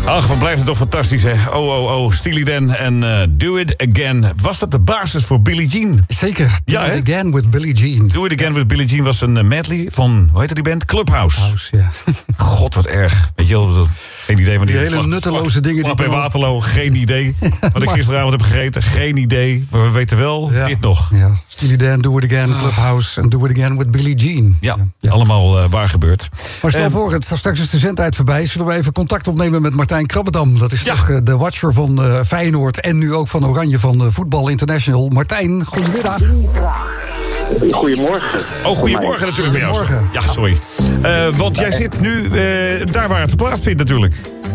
Ach, wat blijft het toch fantastisch, hè? Oh, Steely Dan en Do It Again. Was dat de basis voor Billie Jean? Zeker. Do It Again with Billie Jean. Do It Again with Billie Jean was een medley van, hoe heette die band? Clubhouse. Ja. God, wat erg. Weet je wel, geen idee van die hele nutteloze dingen. Slap in Waterloo, geen idee. Wat ik gisteravond heb gegeten, geen idee. Maar we weten wel, dit nog. Ja. Steely Dan, Do It Again, Clubhouse en Do It Again with Billie Jean. Ja. Allemaal waar gebeurd. Maar stel voor, straks is de zendtijd voorbij. Zullen we even contact opnemen met Martijn Krabbedam? Dat is toch de watcher van Feyenoord en nu ook van Oranje van Voetbal International. Martijn, goedemiddag. Goedemorgen. Oh, goedemorgen natuurlijk bij jou. Goedemorgen. Ja, sorry. Want jij zit nu daar waar het plaatsvindt natuurlijk.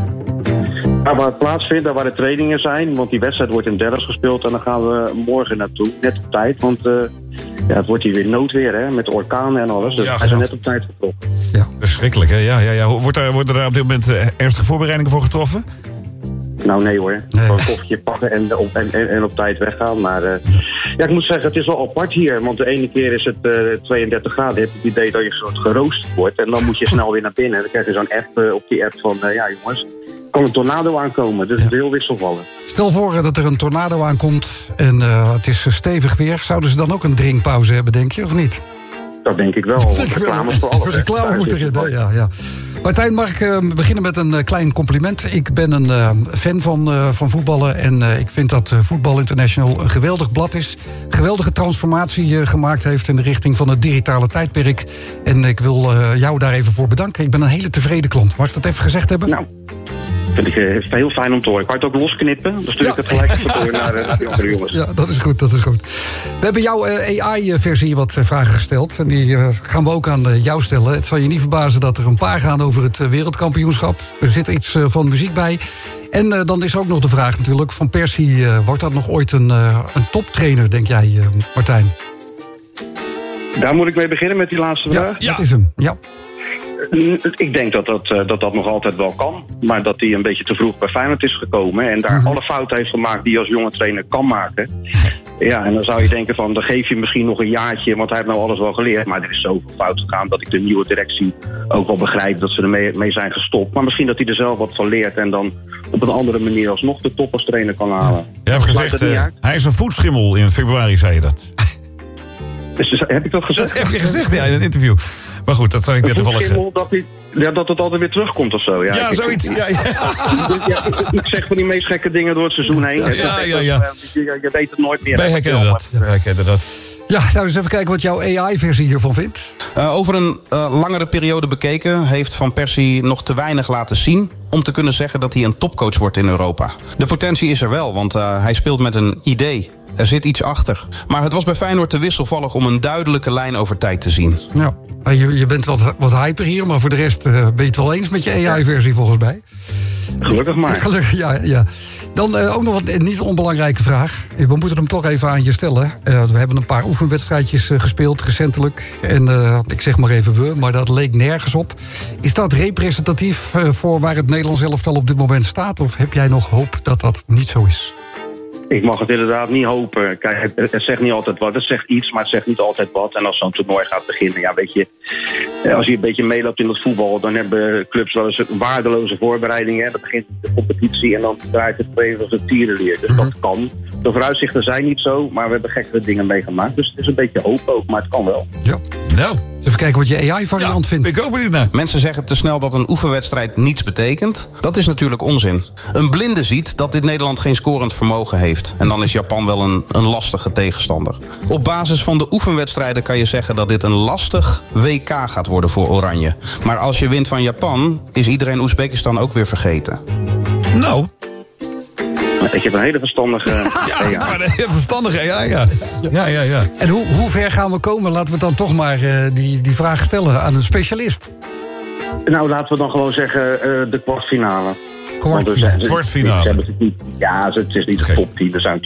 Waar het plaatsvindt, daar waar de trainingen zijn. Want die wedstrijd wordt in Dallas gespeeld en dan gaan we morgen naartoe. Net op tijd, want het wordt hier weer noodweer, hè, met orkanen en alles. Dus wij zijn net op tijd vertrokken. Ja. Verschrikkelijk, hè? Ja. Worden er op dit moment ernstige voorbereidingen voor getroffen? Nou, nee hoor. Gewoon een koffertje pakken en op tijd weggaan. Maar ik moet zeggen, het is wel apart hier. Want de ene keer is het 32 graden. Je hebt het idee dat je soort geroosterd wordt. En dan moet je snel weer naar binnen. En dan krijg je zo'n app op die app van, jongens, kan een tornado aankomen. Dus het is heel wisselvallig. Stel voor dat er een tornado aankomt en het is stevig weer. Zouden ze dan ook een drinkpauze hebben, denk je, of niet? Dat denk ik wel. Reclame voor alles. Reclame moet erin, ja. Martijn, mag ik beginnen met een klein compliment. Ik ben een fan van voetballen. En ik vind dat Voetbal International een geweldig blad is. Geweldige transformatie gemaakt heeft in de richting van het digitale tijdperk. En ik wil jou daar even voor bedanken. Ik ben een hele tevreden klant. Mag ik dat even gezegd hebben? Nou, vind ik heel fijn om te horen. Kan je het ook losknippen? Dan stuur ik het gelijk door naar die andere jongens. Ja, dat is goed. We hebben jouw AI-versie wat vragen gesteld. En die gaan we ook aan jou stellen. Het zal je niet verbazen dat er een paar gaan over het wereldkampioenschap. Er zit iets van muziek bij. En dan is ook nog de vraag natuurlijk van Persie. Wordt dat nog ooit een toptrainer, denk jij, Martijn? Daar moet ik mee beginnen met die laatste vraag? Ja, dat is hem. Ja. Ik denk dat nog altijd wel kan. Maar dat hij een beetje te vroeg bij Feyenoord is gekomen. En daar alle fouten heeft gemaakt die je als jonge trainer kan maken. Ja, en dan zou je denken van, dan geef je misschien nog een jaartje. Want hij heeft nou alles wel geleerd. Maar er is zoveel fout gegaan dat ik de nieuwe directie ook wel begrijp dat ze ermee zijn gestopt. Maar misschien dat hij er zelf wat van leert. En dan op een andere manier alsnog de top als trainer kan halen. Je hebt gezegd, hij is een voetschimmel in februari, zei je dat. Dus, heb ik dat gezegd? Dat heb je gezegd, ja, in een interview. Maar goed, dat zag ik net toevallig. Dat het altijd weer terugkomt of zo. Ja, zoiets. Ik zeg van die meest gekke dingen door het seizoen heen. Ja. Je weet het nooit meer. Wij herkennen dat. Ja, nou eens even kijken wat jouw AI-versie hiervan vindt. Over een langere periode bekeken heeft Van Persie nog te weinig laten zien om te kunnen zeggen dat hij een topcoach wordt in Europa. De potentie is er wel, want hij speelt met een idee. Er zit iets achter. Maar het was bij Feyenoord te wisselvallig om een duidelijke lijn over tijd te zien. Ja, je bent wat hyper hier, maar voor de rest ben je het wel eens met je AI-versie volgens mij. Gelukkig maar. Gelukkig, ja. Dan ook nog een niet onbelangrijke vraag. We moeten hem toch even aan je stellen. We hebben een paar oefenwedstrijdjes gespeeld recentelijk. En ik zeg maar even maar dat leek nergens op. Is dat representatief voor waar het Nederlands elftal op dit moment staat? Of heb jij nog hoop dat dat niet zo is? Ik mag het inderdaad niet hopen. Kijk, het zegt niet altijd wat. Het zegt iets, maar het zegt niet altijd wat. En als zo'n toernooi gaat beginnen, ja, weet je, als je een beetje meeloopt in het voetbal, dan hebben clubs wel eens waardeloze voorbereidingen. Dan begint de competitie en dan draait het even als een tierenlier. Dus dat kan. De vooruitzichten zijn niet zo, maar we hebben gekkere dingen meegemaakt. Dus het is een beetje hoop ook, maar het kan wel. Ja. Nou, even kijken wat je AI-variant vindt. Ik ook benieuwd naar. Mensen zeggen te snel dat een oefenwedstrijd niets betekent. Dat is natuurlijk onzin. Een blinde ziet dat dit Nederland geen scorend vermogen heeft. En dan is Japan wel een lastige tegenstander. Op basis van de oefenwedstrijden kan je zeggen dat dit een lastig WK gaat worden voor Oranje. Maar als je wint van Japan, is iedereen Oezbekistan ook weer vergeten. Nou. Ik heb een hele verstandige AI. Ja, een hele verstandige AI, ja. En hoe ver gaan we komen? Laten we dan toch maar die vraag stellen aan een specialist. Nou, laten we dan gewoon zeggen de kwartfinale. Kwartfinale. Kwartfinale. Ja, het is niet een top 10. Er zijn